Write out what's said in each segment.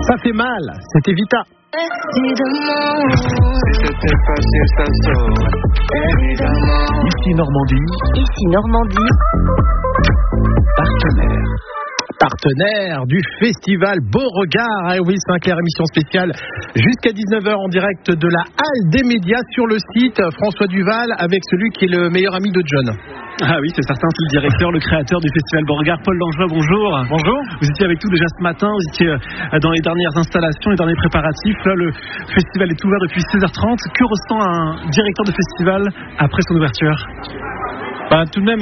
Ça fait mal, c'était Vita. C'était facile, ça saurait, évidemment. Ici Normandie. Partenaire du festival Beauregard à Hérouville-Saint-Clair, émission spéciale jusqu'à 19h en direct de la Halle des Médias sur le site. François Duval avec celui qui est le meilleur ami de John. Ah oui, c'est certain, c'est le directeur, le créateur du festival Beauregard, Paul Langevin, bonjour. Bonjour. Vous étiez avec nous déjà ce matin, vous étiez dans les dernières installations, les derniers préparatifs. Là, le festival est ouvert depuis 16h30. Que ressent un directeur de festival après son ouverture ? Tout de même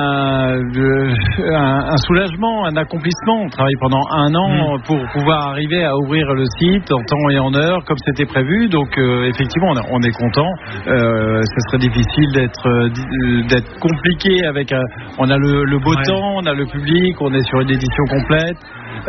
un soulagement, un accomplissement. On travaille pendant un an pour pouvoir arriver à ouvrir le site en temps et en heure comme c'était prévu. Donc effectivement on est content. Ce serait difficile d'être compliqué avec on a le beau temps, on a le public, on est sur une édition complète.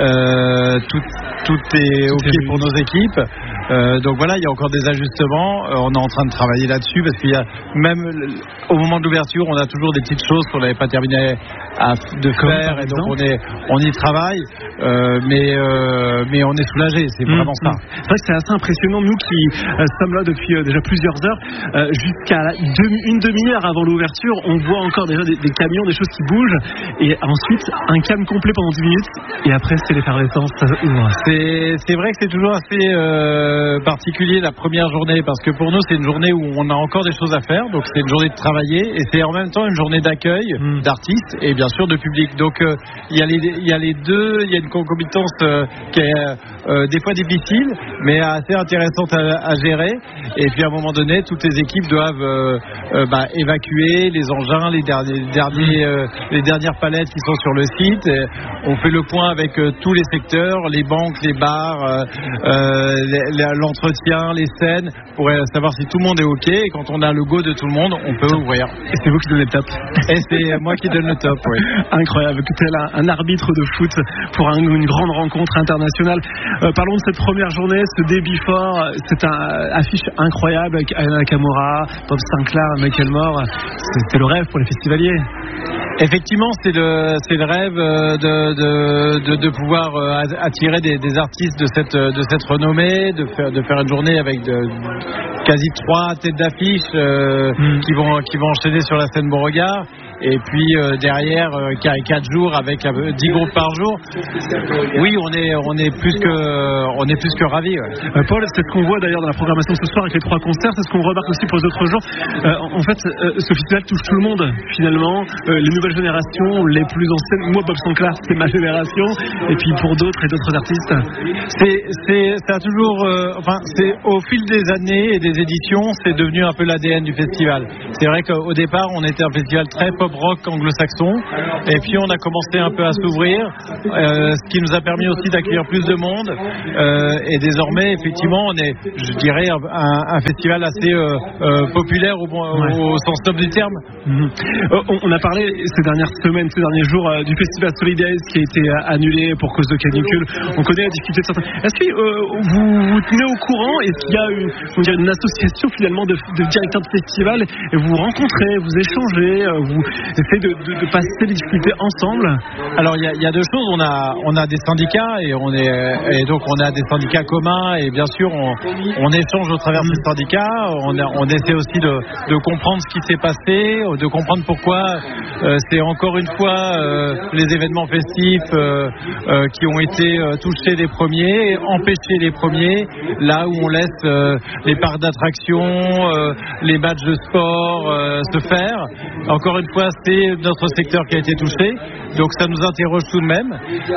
Tout est ok pour nos équipes. Donc voilà, il y a encore des ajustements. On est en train de travailler là-dessus parce qu'il y a même au moment de l'ouverture, on a toujours des petites choses qu'on n'avait pas terminé de faire, et donc on y travaille. Mais on est soulagé. C'est vraiment ça. C'est vrai que c'est assez impressionnant. Nous qui sommes là depuis déjà plusieurs heures, jusqu'à une demi-heure avant l'ouverture, on voit encore déjà des camions, des choses qui bougent, et ensuite un calme complet pendant 10 minutes. Et après, c'est l'effervescence. C'est vrai que c'est toujours assez particulier la première journée, parce que pour nous c'est une journée où on a encore des choses à faire, donc c'est une journée de travailler, et c'est en même temps une journée d'accueil d'artistes et bien sûr de public. Donc il y a les deux, il y a une concomitance qui est des fois difficile mais assez intéressante à gérer. Et puis à un moment donné, toutes les équipes doivent évacuer les engins, les dernières palettes qui sont sur le site. Et on fait le point avec tous les secteurs, les banques, les bars, l'entretien, les scènes, pour savoir si tout le monde est ok. Et quand on a le go de tout le monde, on peut ouvrir. Et c'est vous qui donnez le top. Et c'est moi qui donne le top, oui. Incroyable, tel un arbitre de foot pour une grande rencontre internationale. Parlons de cette première journée, ce début fort. C'est une affiche incroyable avec Aya Nakamura, Bob Sinclair, Michael Moore. C'est le rêve pour les festivaliers. Effectivement, c'est le rêve de pouvoir attirer des artistes de cette renommée, de faire une journée avec quasi 3 têtes d'affiche qui vont enchaîner sur la scène Beauregard. Et puis derrière 4 jours avec 10 groupes par jour. Oui, on est plus que ravis. Ouais. Paul, c'est ce qu'on voit d'ailleurs dans la programmation ce soir avec les 3 concerts, c'est ce qu'on remarque aussi pour les autres jours. En fait, ce festival touche tout le monde finalement, les nouvelles générations, les plus anciennes. Moi, Bob Sinclair, c'est ma génération, et puis pour d'autres et d'autres artistes. Ça a toujours, c'est au fil des années et des éditions, c'est devenu un peu l'ADN du festival. C'est vrai qu'au départ, on était un festival très pop rock anglo-saxon, et puis on a commencé un peu à s'ouvrir, ce qui nous a permis aussi d'accueillir plus de monde, et désormais effectivement on est, je dirais, un festival assez populaire au sens top du terme. On a parlé ces dernières semaines, ces derniers jours du festival Solidays qui a été annulé pour cause de canicule. On connaît la difficulté de certains. Est-ce que vous tenez au courant? Est-ce qu'il y a une association finalement de directeurs de festival, et vous vous rencontrez, vous échangez, vous essayez de passer les difficultés ensemble? Alors il y a deux choses. On a des syndicats, et donc on a des syndicats communs, et bien sûr on échange au travers de ces syndicats. On essaie aussi de comprendre ce qui s'est passé, de comprendre pourquoi c'est encore une fois les événements festifs qui ont été touchés les premiers, empêchés les premiers, là où on laisse les parcs d'attractions, les matchs de sport se faire. Encore une fois, c'est notre secteur qui a été touché, donc ça nous interroge tout de même.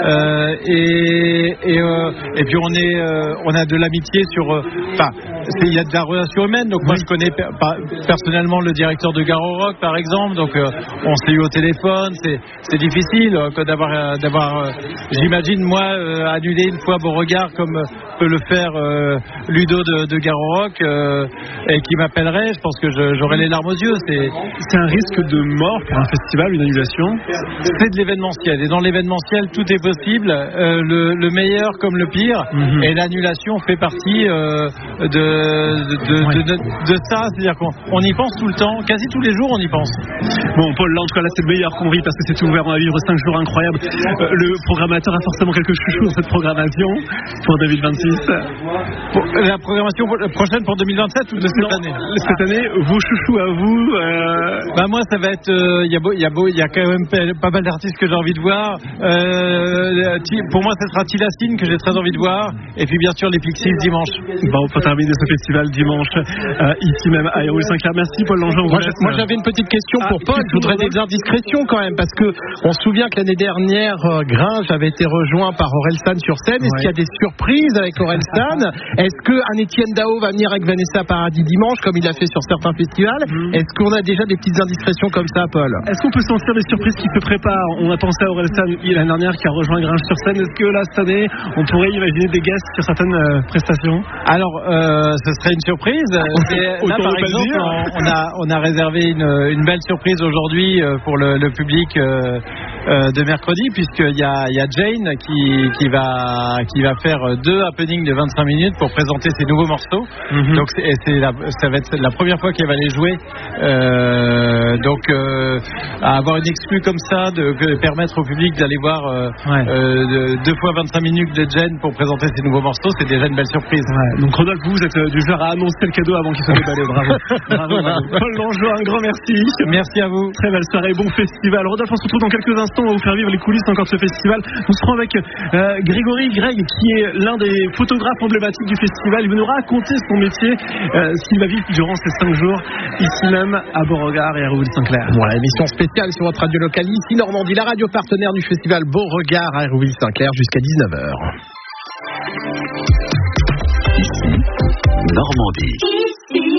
Et puis on a de l'amitié sur. Il y a de la relation humaine. Donc moi je connais personnellement le directeur de Garo Rock par exemple. Donc on s'est eu au téléphone. C'est difficile d'avoir. J'imagine moi annuler une fois Beauregard comme peut le faire Ludo de Garo Rock et qui m'appellerait. Je pense que j'aurais les larmes aux yeux. C'est un risque de mort pour un festival, une annulation? C'est de l'événementiel, et dans l'événementiel tout est possible, le meilleur comme le pire, et l'annulation fait partie de ça, c'est-à-dire qu'on y pense tout le temps, quasi tous les jours on y pense. Bon, Paul, là en tout cas là c'est le meilleur qu'on vit parce que c'est ouvert, on va vivre 5 jours incroyables. Le programmateur a forcément quelques chouchous dans cette programmation pour 2026. La programmation prochaine pour 2027 ou de cette année? Cette année, vos chouchous à vous moi ça va être, il y a quand même pas mal d'artistes que j'ai envie de voir. Pour moi ce sera Tilassine que j'ai très envie de voir, et puis bien sûr les Pixies dimanche. Bon, on peut terminer ce festival dimanche ici même à Hérouville-Saint-Clair. Merci Paul Langevin. Moi j'avais une petite question pour Paul. Je voudrais des indiscrétions quand même, parce que on se souvient que l'année dernière Gringe avait été rejoint par Orelsan sur scène. Est-ce qu'il y a des surprises avec Orelsan? Est-ce qu'un Étienne Dao va venir avec Vanessa Paradis dimanche comme il a fait sur certains festivals? Est-ce qu'on a déjà des petites indiscrétions comme ça, Paul? Est-ce qu'on peut sentir des surprises qui se préparent? On a pensé à Orelsan l'année dernière qui a rejoint Gringe sur scène. Est-ce que là cette année on pourrait imaginer des guests sur certaines prestations? Alors ce serait une surprise. Là par exemple on a réservé une belle surprise aujourd'hui pour le public de mercredi, puisqu'il y a Jane qui va faire 2 happenings de 25 minutes pour présenter ses nouveaux morceaux. Donc ça va être la première fois qu'elle va les jouer. À avoir une exclue comme ça, de permettre au public d'aller voir 2 fois 25 minutes de Jane pour présenter ses nouveaux morceaux, c'est déjà une belle surprise. Donc Rodolphe, vous êtes du genre à annoncer le cadeau avant qu'il soit déballé. Bravo. Paul Langevin, un grand merci. Merci à vous. Très belle soirée, bon festival. Rodolphe, on se retrouve dans quelques instants, on va vous faire vivre les coulisses encore de ce festival. Nous serons avec Greg, qui est l'un des photographes emblématiques du festival. Il va nous raconter son métier, ce qu'il va vivre durant ces 5 jours, ici même à Beauregard et à Hérouville-Saint-Clair. Voilà, émission spéciale sur votre radio locale ici Normandie, la radio partenaire du festival Beauregard à Hérouville-Saint-Clair jusqu'à 19h. Ici Normandie.